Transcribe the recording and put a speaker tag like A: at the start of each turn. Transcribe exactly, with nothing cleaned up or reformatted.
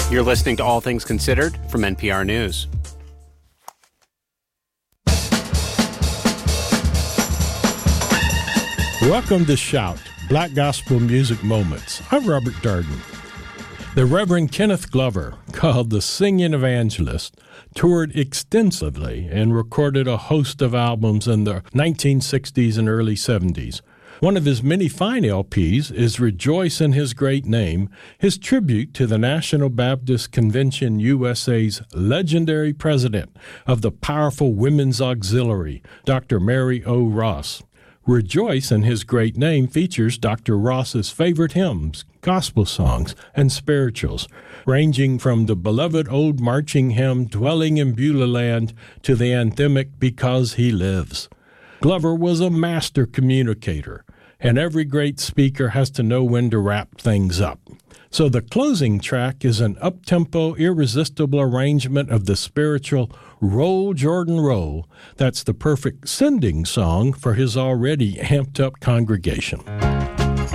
A: You're listening to All Things Considered from N P R News.
B: Welcome to Shout, Black Gospel Music Moments. I'm Robert Darden. The Reverend Kenneth Glover, called the Singing Evangelist, toured extensively and recorded a host of albums in the nineteen sixties and early seventies. One of his many fine L Ps is Rejoice in His Great Name, his tribute to the National Baptist Convention U S A's legendary president of the powerful Women's Auxiliary, Doctor Mary O. Ross. Rejoice in His Great Name features Doctor Ross's favorite hymns, gospel songs, and spirituals, ranging from the beloved old marching hymn Dwelling in Beulah Land to the anthemic Because He Lives. Glover was a master communicator, and every great speaker has to know when to wrap things up. So the closing track is an up-tempo, irresistible arrangement of the spiritual Roll, Jordan, Roll. That's the perfect sending song for his already amped-up congregation.